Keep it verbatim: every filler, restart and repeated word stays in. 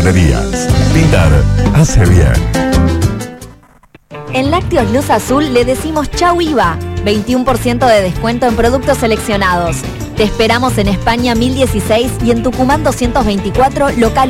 Tintorerías. Tintar hace bien. En Lácteos Luz Azul le decimos chau I V A, veintiuno por ciento de descuento en productos seleccionados. Te esperamos en España mil dieciséis y en Tucumán doscientos veinticuatro, local